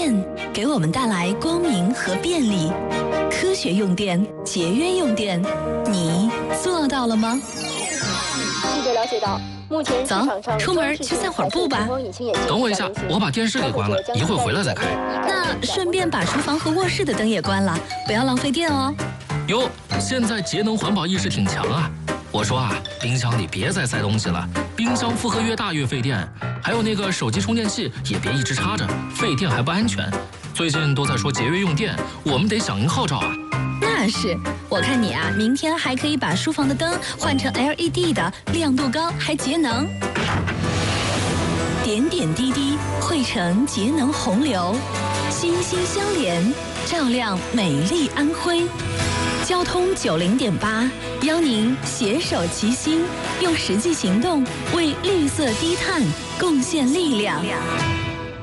电给我们带来光明和便利，科学用电，节约用电，你做到了吗？ 记者了解到，目前市场上出门去散会儿步吧。 等我一下，我把电视给关了，一会儿回来再开。 那顺便把厨房和卧室的灯也关了，不要浪费电哦。 哟，现在节能环保意识挺强啊！我说啊，冰箱里别再塞东西了，冰箱负荷越大越费电。还有那个手机充电器也别一直插着，费电还不安全。最近都在说节约用电，我们得响应号召啊。 那是，我看你啊，明天还可以把书房的灯换成 LED 的，亮度高还节能。点点滴滴汇成节能洪流，心心相连，照亮美丽安徽。交通90.8，邀您携手齐心，用实际行动为绿色低碳贡献力量。